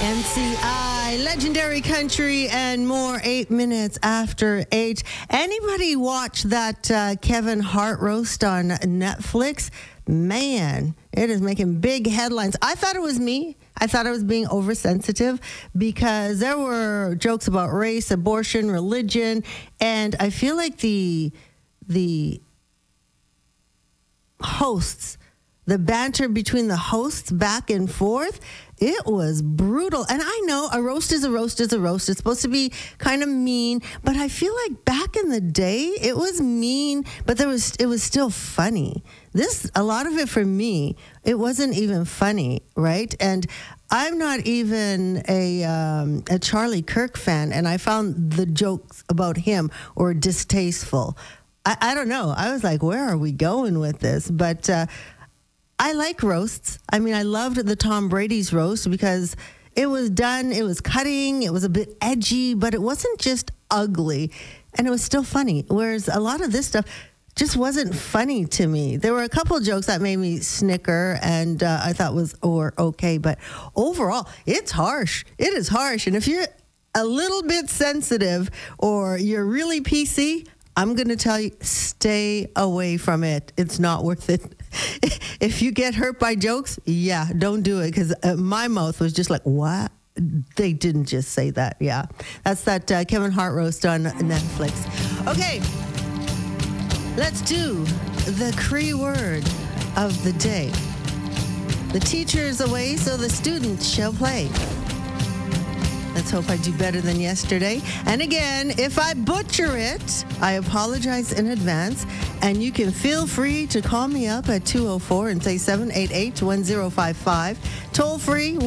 NCI, Legendary Country, and more, 8 minutes after 8. Anybody watch that Kevin Hart roast on Netflix? Man, it is making big headlines. I thought it was me. I thought I was being oversensitive because there were jokes about race, abortion, religion, and I feel like the hosts, the banter between the hosts back and forth, it was brutal. And I know a roast is a roast is a roast. It's supposed to be kind of mean, but I feel like back in the day, it was mean, but it was still funny. A lot of it for me, it wasn't even funny, right? And I'm not even a Charlie Kirk fan, and I found the jokes about him or distasteful. I don't know. I was like, where are we going with this? But I like roasts. I mean, I loved the Tom Brady's roast because it was done, it was cutting, it was a bit edgy, but it wasn't just ugly, and it was still funny. Whereas a lot of this stuff just wasn't funny to me. There were a couple of jokes that made me snicker, and I thought were okay, but overall, it's harsh. It is harsh, and if you're a little bit sensitive or you're really PC, I'm going to tell you, stay away from it. It's not worth it. If you get hurt by jokes, yeah, don't do it, because my mouth was just like, what? They didn't just say that. Yeah, that's that Kevin Hart roast on Netflix. Okay, let's do the Cree word of the day. The teacher is away, so the students shall play. Let's hope I do better than yesterday. And again, if I butcher it, I apologize in advance. And you can feel free to call me up at 204 and say 788-1055. Toll free